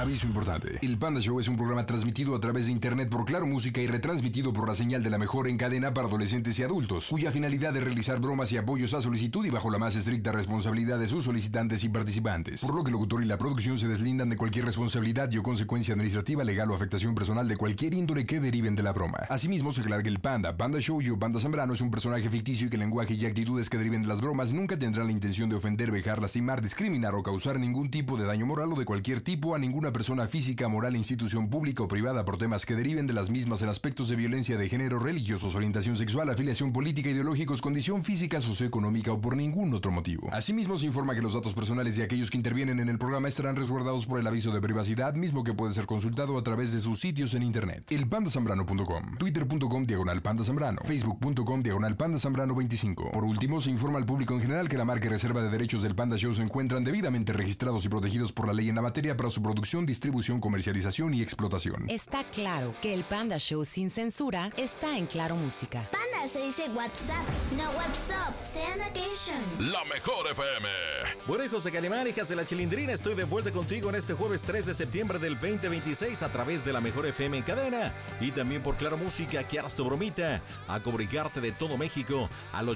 Aviso importante. El Panda Show es un programa transmitido a través de internet por Claro Música y retransmitido por la señal de la mejor en cadena para adolescentes y adultos, cuya finalidad es realizar bromas y apoyos a solicitud y bajo la más estricta responsabilidad de sus solicitantes y participantes. Por lo que el locutor y la producción se deslindan de cualquier responsabilidad y o consecuencia administrativa, legal o afectación personal de cualquier índole que deriven de la broma. Asimismo, se aclara que el Panda Show y Panda Zambrano es un personaje ficticio y que el lenguaje y actitudes que deriven de las bromas nunca tendrán la intención de ofender, vejar, lastimar, discriminar o causar ningún tipo de daño moral o de cualquier tipo a ninguna persona física, moral, institución pública o privada por temas que deriven de las mismas en aspectos de violencia de género, religiosos, orientación sexual, afiliación política, ideológicos, condición física, socioeconómica o por ningún otro motivo. Asimismo, se informa que los datos personales de aquellos que intervienen en el programa estarán resguardados por el aviso de privacidad, mismo que puede ser consultado a través de sus sitios en internet. elpandasambrano.com, twitter.com/pandazambrano, facebook.com/pandazambrano25. Por último, se informa al público en general que la marca y reserva de derechos del Panda Show se encuentran debidamente registrados y protegidos por la ley en la materia para su producción, distribución, comercialización y explotación. Está claro que el Panda Show sin censura está en Claro Música. Panda se dice WhatsApp, no WhatsApp, Sean Occasion. La mejor FM. Bueno, hijos de Calimán, hijas de la Chilindrina, estoy de vuelta contigo en este jueves 3 de septiembre del 2026 a través de la mejor FM en cadena y también por Claro Música, que harás tu bromita a comunicarte de todo México al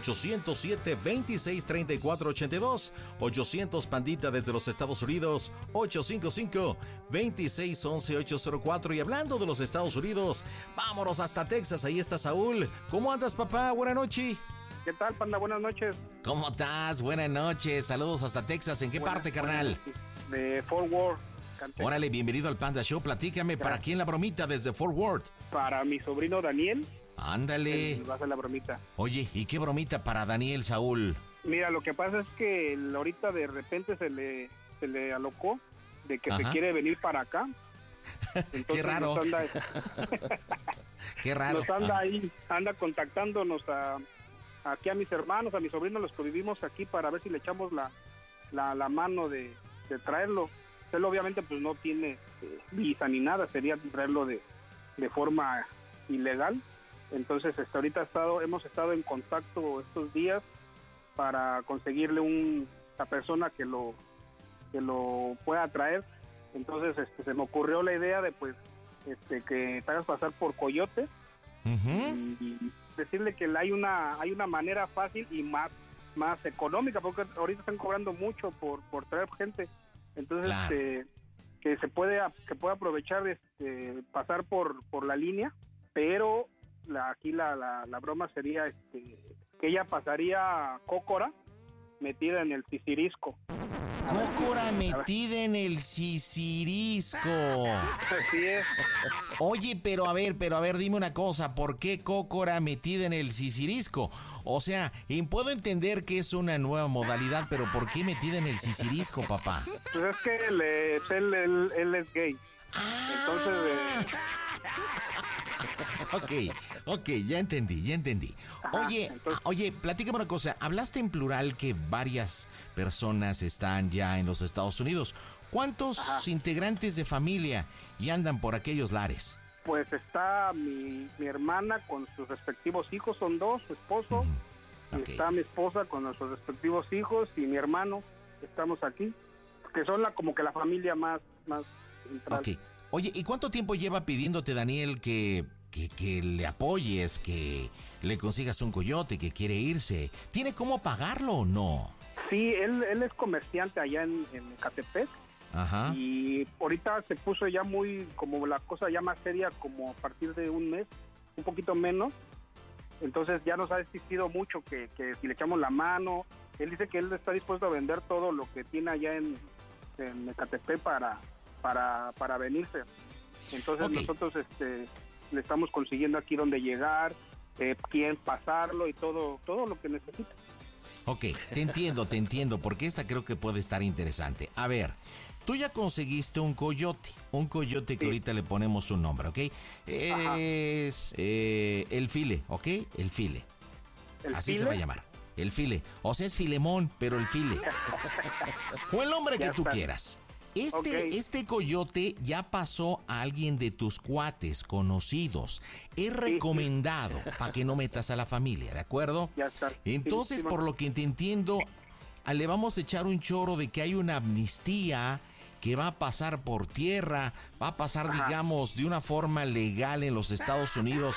807-2634-82, 800 Pandita desde los Estados Unidos, 855-2611-804. Y hablando de los Estados Unidos, vámonos hasta Texas, ahí está Saúl. ¿Cómo andas, papá? Buenas noches. ¿Qué tal, Panda? Buenas noches. ¿Cómo estás? Buenas noches. Saludos hasta Texas. ¿En qué parte, carnal? De Fort Worth. Órale, bienvenido al Panda Show. Platícame, Gracias. ¿para quién la bromita desde Fort Worth? Para mi sobrino Daniel. Ándale. Va a hacer la bromita. Oye, ¿y qué bromita para Daniel, Saúl? Mira, lo que pasa es que ahorita de repente se le alocó de que se quiere venir para acá. Entonces, qué raro. Qué raro. Nos anda ahí, anda contactándonos aquí a mis hermanos, a mis sobrinos, los que vivimos aquí, para ver si le echamos la mano de traerlo. Él obviamente pues no tiene visa ni nada, sería traerlo de forma ilegal. Entonces ahorita hemos estado en contacto estos días para conseguirle una persona que lo pueda traer. Entonces se me ocurrió la idea de pues que te hagas pasar por coyote. Y decirle que hay una manera fácil y más económica, porque ahorita están cobrando mucho por traer gente. Entonces claro. Que pueda aprovechar pasar por la línea, pero aquí la broma sería que ella pasaría cócora metida en el sisirisco. Cócora metida en el sisirisco. Así es. Oye, pero a ver, dime una cosa, ¿por qué cócora metida en el sisirisco? O sea, puedo entender que es una nueva modalidad, pero ¿por qué metida en el sisirisco, papá? Pues es que él es gay. Entonces... Ok, ya entendí. Oye, platícame una cosa. Hablaste en plural que varias personas están ya en los Estados Unidos. ¿Cuántos integrantes de familia ya andan por aquellos lares? Pues está mi hermana con sus respectivos hijos, son dos, su esposo. Y está mi esposa con nuestros respectivos hijos y mi hermano. Estamos aquí, que son como que la familia más central. Ok. Oye, ¿y cuánto tiempo lleva pidiéndote, Daniel, que le apoyes, que le consigas un coyote que quiere irse? ¿Tiene cómo pagarlo o no? Sí, él es comerciante allá en Ecatepec. Ajá. Y ahorita se puso ya como la cosa ya más seria, como a partir de un mes, un poquito menos. Entonces ya nos ha existido mucho que si le echamos la mano. Él dice que él está dispuesto a vender todo lo que tiene allá en Ecatepec para venirse. Entonces nosotros le estamos consiguiendo aquí donde llegar, quién pasarlo y todo lo que necesita. Ok, te entiendo, porque esta creo que puede estar interesante. A ver, tú ya conseguiste un coyote que ahorita le ponemos un nombre, ¿ok? Es el File, ¿ok? El File. Así File? se va a llamar. El File. O sea, es Filemón, pero el File. O el nombre que tú quieras. Este coyote ya pasó a alguien de tus cuates conocidos. Es recomendado para que no metas a la familia, ¿de acuerdo? Ya está. Entonces, por lo que te entiendo, le vamos a echar un choro de que hay una amnistía que va a pasar por tierra, va a pasar, digamos, de una forma legal en los Estados Unidos.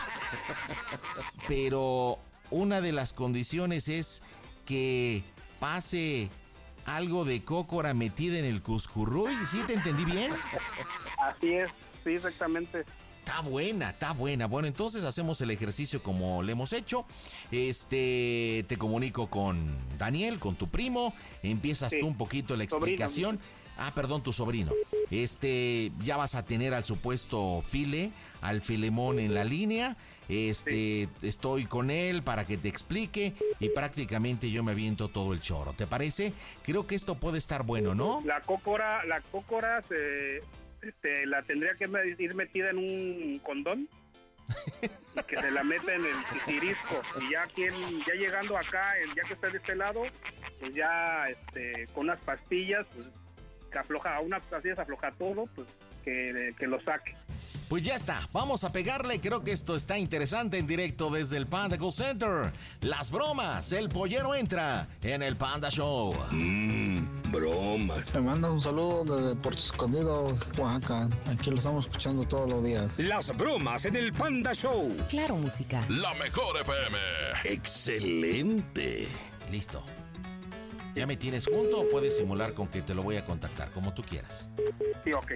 Pero una de las condiciones es que pase algo de cócora metida en el cuscurruy. ¿Sí te entendí bien? Así es, sí, exactamente. Está buena. Bueno, entonces hacemos el ejercicio como le hemos hecho. Te comunico con Daniel, con tu primo. Empiezas tú un poquito la explicación. Perdón, tu sobrino. Ya vas a tener al supuesto File, al Filemón en la línea. Estoy con él para que te explique y prácticamente yo me aviento todo el choro. ¿Te parece? Creo que esto puede estar bueno, ¿no? La cócora la tendría que ir metida en un condón y que se la meta en el tirisco, y ya llegando acá, ya que está de este lado, pues ya con unas pastillas, pues que afloja, a unas pastillas afloja todo, pues que lo saque. Pues ya está, vamos a pegarle. Creo que esto está interesante en directo desde el Panda Go Center. Las bromas, el pollero entra en el Panda Show. Bromas. Me manda un saludo desde Puerto Escondido, Oaxaca. Aquí lo estamos escuchando todos los días. Las bromas en el Panda Show. Claro Música. La mejor FM. Excelente. Listo. ¿Ya me tienes junto o puedes simular con que te lo voy a contactar, como tú quieras? Sí, ok.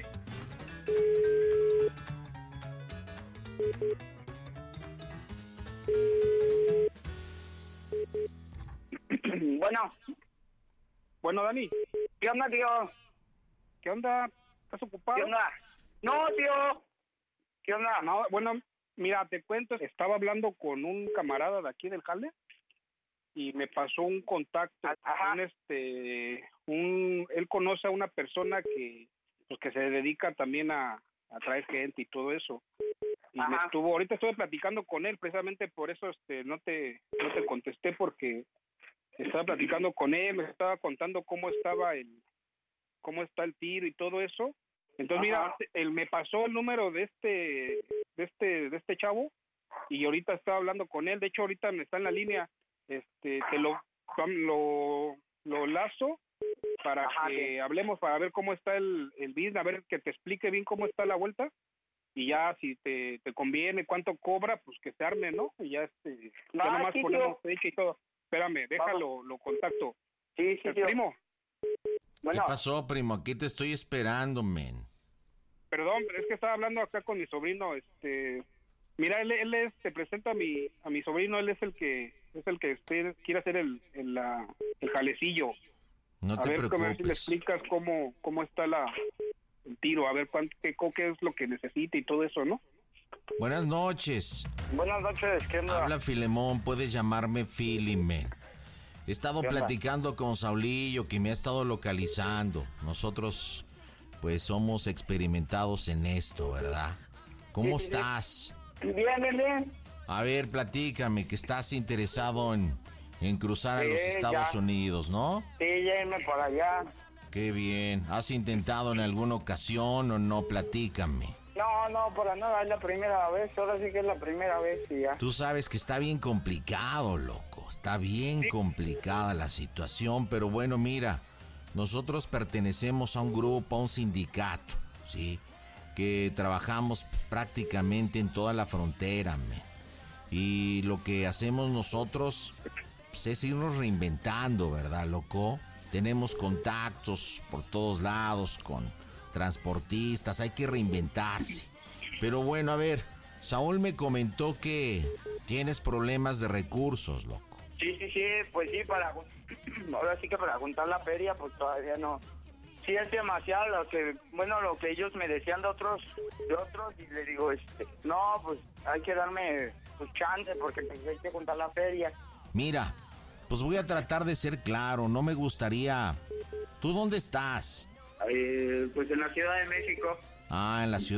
Bueno, Dani. ¿Qué onda, tío? ¿Qué onda? ¿Estás ocupado? ¿Qué onda? No, tío. ¿Qué onda? No, bueno, mira, te cuento, estaba hablando con un camarada de aquí del jale y me pasó un contacto. Él conoce a una persona que se dedica también a traer gente y todo eso. Y ahorita estuve platicando con él, precisamente por eso no te contesté, porque estaba platicando con él, me estaba contando cómo está el tiro y todo eso. Entonces, mira, él me pasó el número de este chavo y ahorita estaba hablando con él. De hecho, ahorita está en la línea. Te lo lazo para que hablemos, para ver cómo está el business, a ver que te explique bien cómo está la vuelta, y ya si te conviene, cuánto cobra, pues que se arme, ¿no? Y ya ya nomás ponemos fecha y todo. Espérame, déjalo, lo contacto. Sí, tío. Primo. Bueno. ¿Qué pasó, primo? Aquí te estoy esperando, men. Perdón, pero es que estaba hablando acá con mi sobrino. Mira, él te presento a mi sobrino. Él es el que quiere hacer el jalecillo. No te preocupes. A ver si le explicas cómo está el tiro, a ver qué es lo que necesita y todo eso, ¿no? Buenas noches. Buenas noches, ¿qué onda? Habla Filemón, puedes llamarme Filimen. He estado platicando con Saulillo, que me ha estado localizando. Nosotros, pues, somos experimentados en esto, ¿verdad? ¿Cómo estás? Bien. A ver, platícame, que estás interesado en cruzar a los Estados Unidos, ¿no? Sí, llévenme por allá. Qué bien. ¿Has intentado en alguna ocasión o no? Platícame. No, para nada, es la primera vez. Ahora sí que es la primera vez y ya. Tú sabes que está bien complicado, loco. Está bien complicada la situación, pero bueno, mira, nosotros pertenecemos a un grupo, a un sindicato, ¿sí? Que trabajamos prácticamente en toda la frontera, man. Y lo que hacemos nosotros pues, es irnos reinventando, ¿verdad, loco? Tenemos contactos por todos lados con transportistas, hay que reinventarse. Pero bueno, a ver, Saúl me comentó que tienes problemas de recursos, loco. Sí, pues sí, ahora sí que para juntar la feria, pues todavía no. Sí, es demasiado lo que ellos me decían de otros, y le digo, no, pues hay que darme pues chance, porque pues, hay que juntar la feria. Mira, pues voy a tratar de ser claro, no me gustaría... ¿Tú dónde estás? Pues en la Ciudad de México. En la Ciudad